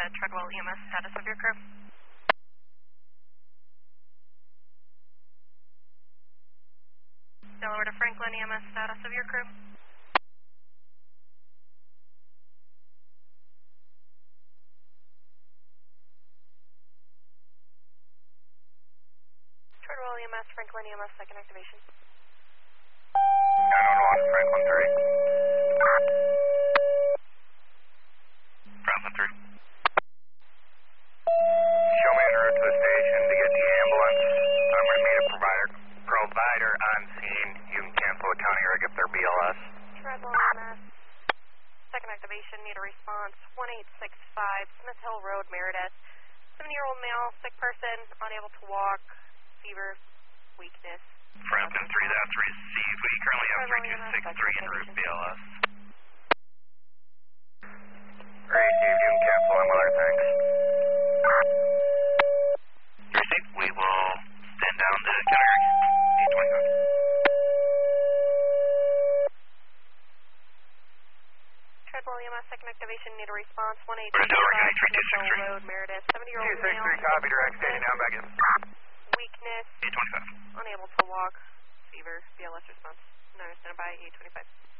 Treadwell EMS, status of your crew. Delaware to Franklin EMS, status of your crew. Treadwell EMS, Franklin EMS, second activation. 911, Franklin 3. Franklin 3. Show me en route to the station to get the ambulance. I'm going to meet a provider on scene. You can cancel the county rig if they're BLS. Treadwell EMS, second activation, need a response, 1865 Smith Hill Road, Meredith. 70-year-old male, sick person, unable to walk, fever, weakness. Frampton 3, that's received. We currently have 3263 en route BLS. Received, you can cancel on other things. Received, we will stand down to county rig. 825. Treadwell EMS, second activation, need a response, 1865 Smith Hill Road, Meredith. 70-year-old male, 263, copy, direct, standing down, back in. weakness, 825. unable to walk, fever, BLS response. No, stand by, 825.